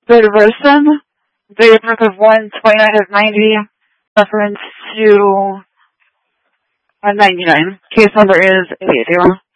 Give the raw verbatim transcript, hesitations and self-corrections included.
Good person. Date of birth of one twenty-nine of ninety. Reference to one ninety-nine. Case number is eight eight zero.